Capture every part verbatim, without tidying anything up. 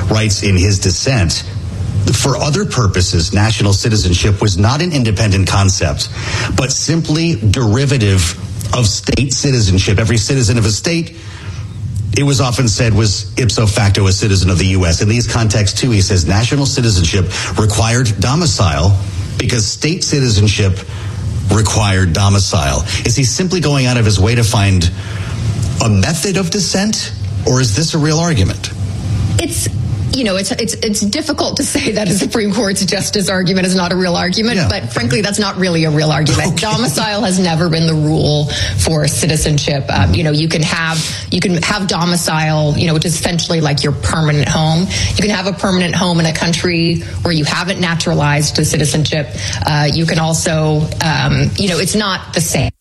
writes in his dissent, for other purposes, national citizenship was not an independent concept, but simply derivative of state citizenship. Every citizen of a state, it was often said, was ipso facto a citizen of the U S. In these contexts, too, he says national citizenship required domicile because state citizenship required domicile. Is he simply going out of his way to find a method of dissent, or is this a real argument? It's You know, it's it's it's difficult to say that a Supreme Court's justice argument is not a real argument, yeah. but frankly, that's not really a real argument. Okay. Domicile has never been the rule for citizenship. Um, you know, you can have you can have domicile, you know, which is essentially like your permanent home. You can have a permanent home in a country where you haven't naturalized to citizenship. Uh, you can also, um, you know, it's not the same.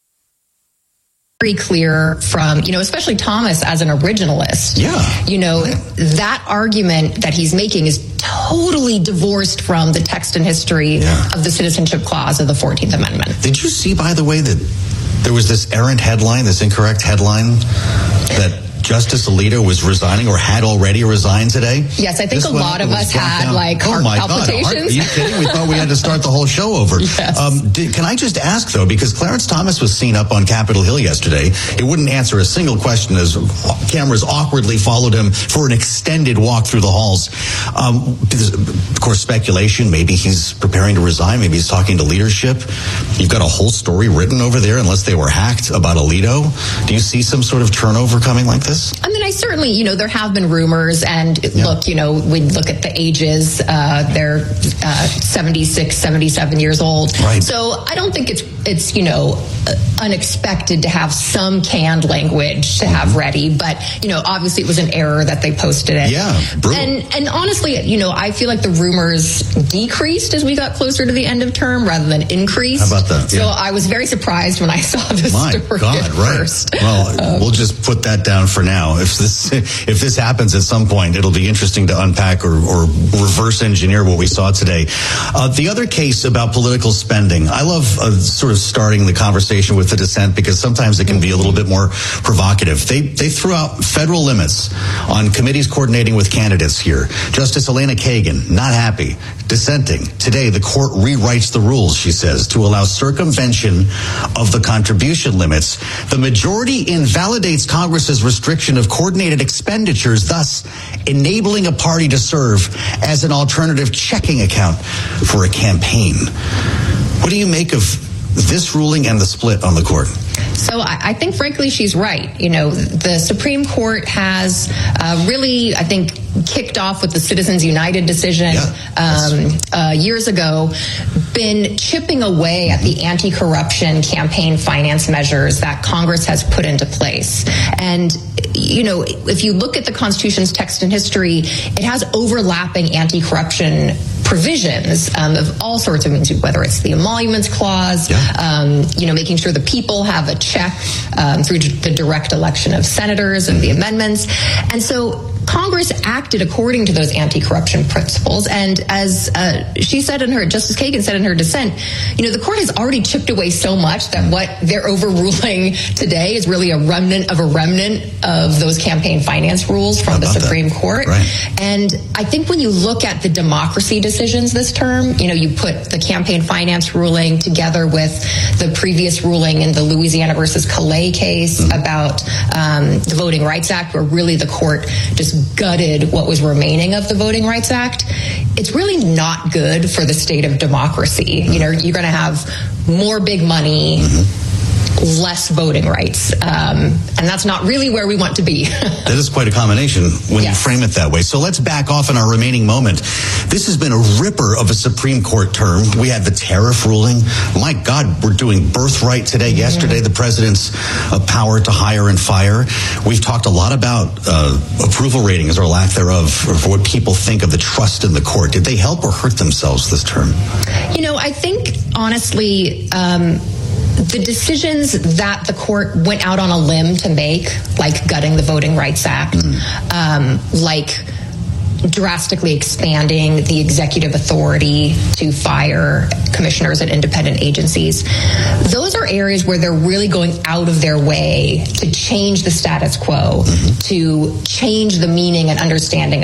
Very clear from, you know, especially Thomas as an originalist. Yeah. You know, that argument that he's making is totally divorced from the text and history yeah. of the Citizenship Clause of the fourteenth Amendment. Did you see, by the way, that there was this errant headline, this incorrect headline, that Justice Alito was resigning or had already resigned today? Yes, I think this a lot of us had down. like heart oh my palpitations. God, heart, are you kidding? We thought we had to start the whole show over. Yes. Um, did, can I just ask, though, because Clarence Thomas was seen up on Capitol Hill yesterday. It wouldn't answer a single question as cameras awkwardly followed him for an extended walk through the halls. Um, of course, speculation. Maybe he's preparing to resign. Maybe he's talking to leadership. You've got a whole story written over there, unless they were hacked, about Alito. Do you see some sort of turnover coming like this? I mean, I certainly, you know, there have been rumors, and yeah. look, you know, we look at the ages, uh, they're uh, seventy-six, seventy-seven years old. Right. So I don't think it's, it's, you know, unexpected to have some canned language to mm-hmm. have ready, but, you know, obviously it was an error that they posted it. Yeah, brutal. And, and honestly, you know, I feel like the rumors decreased as we got closer to the end of term rather than increased. How about that? So yeah. I was very surprised when I saw this My story God, at right. first. Well, um, we'll just put that down for now. If this if this happens at some point, it'll be interesting to unpack or, or reverse engineer what we saw today. Uh, the other case about political spending, I love uh, sort of starting the conversation with the dissent because sometimes it can be a little bit more provocative. They they threw out federal limits on committees coordinating with candidates here. Justice Elena Kagan, not happy, dissenting. Today, the court rewrites the rules, she says, to allow circumvention of the contribution limits. The majority invalidates Congress's restriction of coordinated expenditures, thus enabling a party to serve as an alternative checking account for a campaign. What do you make of this ruling and the split on the court? So I, I think, frankly, she's right. You know, the Supreme Court has uh, really, I think, kicked off with the Citizens United decision yeah, um, uh, years ago, been chipping away at the anti-corruption campaign finance measures that Congress has put into place. And, you know, if you look at the Constitution's text and history, it has overlapping anti-corruption provisions um, of all sorts of means, whether it's the emoluments clause, yeah. um, you know, making sure the people have a check um, through the direct election of senators and the amendments. And so Congress acted according to those anti-corruption principles. And as uh, she said in her, Justice Kagan said in her dissent, you know, the court has already chipped away so much that what they're overruling today is really a remnant of a remnant of those campaign finance rules from the Supreme that? Court. Right. And I think when you look at the democracy decisions this term, you know, you put the campaign finance ruling together with the previous ruling in the Louisiana versus Calais case mm-hmm. about um, the Voting Rights Act, where really the court just gutted what was remaining of the Voting Rights Act. It's really not good for the state of democracy. Mm-hmm. You know, you're going to have more big money, mm-hmm. less voting rights. Um, and that's not really where we want to be. That is quite a combination when yes. you frame it that way. So let's back off in our remaining moment. This has been a ripper of a Supreme Court term. We had the tariff ruling. My God, we're doing birthright today. Mm-hmm. Yesterday, the president's uh, power to hire and fire. We've talked a lot about uh, approval ratings or lack thereof for what people think of the trust in the court. Did they help or hurt themselves this term? You know, I think, honestly, um, the decisions that the court went out on a limb to make, like gutting the Voting Rights Act, mm. um, like drastically expanding the executive authority to fire commissioners at independent agencies, those are areas where they're really going out of their way to change the status quo, mm-hmm. to change the meaning and understanding